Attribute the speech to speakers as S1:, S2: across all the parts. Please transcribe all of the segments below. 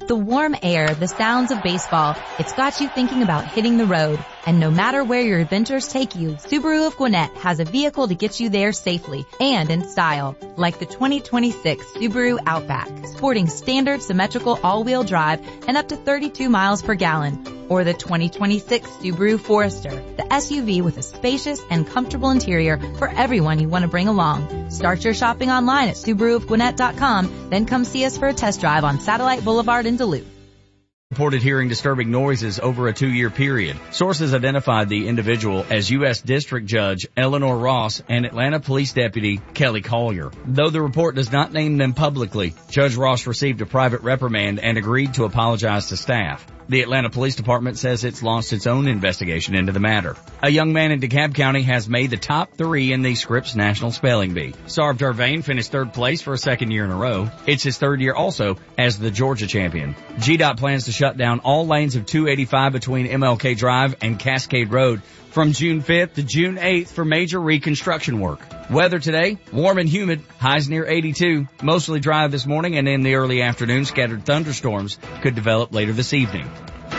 S1: the warm air, the sounds of baseball, it's got you thinking about hitting the road. And no matter where your adventures take you, Subaru of Gwinnett has a vehicle to get you there safely and in style. Like the 2026 Subaru Outback, sporting standard symmetrical all-wheel drive and up to 32 miles per gallon. Or the 2026 Subaru Forester, the SUV with a spacious and comfortable interior for everyone you want to bring along. Start your shopping online at SubaruofGwinnett.com, then come see us for a test drive on Satellite Boulevard in Duluth.
S2: Reported hearing disturbing noises over a 2-year period. Sources identified the individual as U.S. District Judge Eleanor Ross and Atlanta Police Deputy Kelly Collier. Though the report does not name them publicly, Judge Ross received a private reprimand and agreed to apologize to staff. The Atlanta Police Department says it's launched its own investigation into the matter. A young man in DeKalb County has made the top 3 in the Scripps National Spelling Bee. Sarv Darvain finished 3rd place for a 2nd year in a row. It's his 3rd year also as the Georgia champion. GDOT plans to shut down all lanes of 285 between MLK Drive and Cascade Road from June 5th to June 8th for major reconstruction work. Weather today, warm and humid, highs near 82. Mostly dry this morning, and in the early afternoon, scattered thunderstorms could develop later this evening.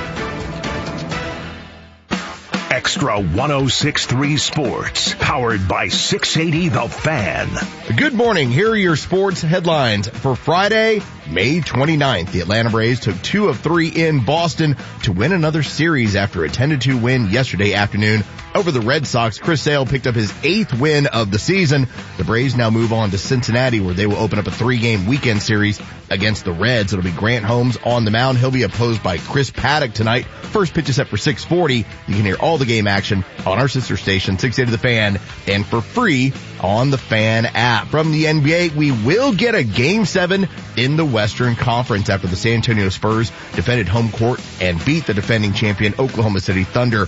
S3: Extra 106.3 Sports, powered by 680 The Fan.
S4: Good morning. Here are your sports headlines for Friday, May 29th. The Atlanta Braves took 2 of 3 in Boston to win another series after a 10-2 win yesterday afternoon over the Red Sox. Chris Sale picked up his 8th win of the season. The Braves now move on to Cincinnati, where they will open up a 3-game weekend series against the Reds. It'll be Grant Holmes on the mound. He'll be opposed by Chris Paddock tonight. First pitch is set for 6:40. You can hear all the game action on our sister station, 680 The Fan, and for free on the Fan app. From the NBA, we will get a Game 7 in the Western Conference after the San Antonio Spurs defended home court and beat the defending champion Oklahoma City Thunder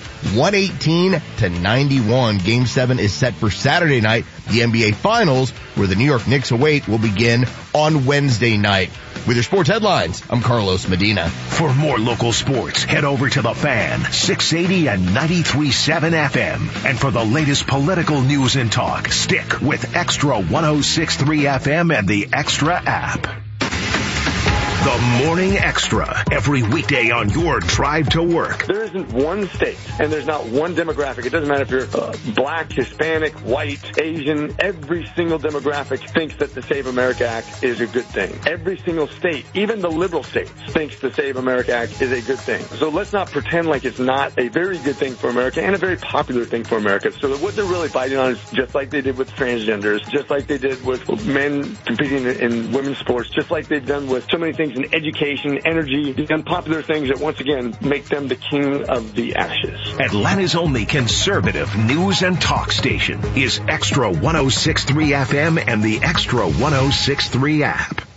S4: 118-91. Game 7 is set for Saturday night. The NBA Finals, where the New York Knicks await, will begin on Wednesday night. With your sports headlines, I'm Carlos Medina.
S3: For more local sports, head over to The Fan, 680 and 93.7 FM. And for the latest political news and talk, stick with Extra 106.3 FM and the Extra app. The Morning Extra, every weekday on your drive to work.
S5: There isn't one state, and there's not one demographic. It doesn't matter if you're black, Hispanic, white, Asian. Every single demographic thinks that the Save America Act is a good thing. Every single state, even the liberal states, thinks the Save America Act is a good thing. So let's not pretend like it's not a very good thing for America and a very popular thing for America. So what they're really fighting on is just like they did with transgenders, just like they did with men competing in women's sports, just like they've done with so many things in education, energy, the unpopular things that once again make them the king of the ashes.
S3: Atlanta's only conservative news and talk station is Extra 106.3 FM and the Extra 106.3 app.